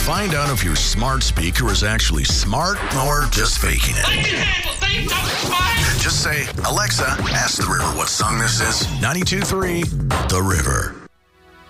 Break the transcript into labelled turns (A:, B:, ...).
A: Find out if your smart speaker is actually smart or just faking it.
B: I can handle things on fire.
A: Just say, Alexa, ask the river what song this is. 92.3 The River.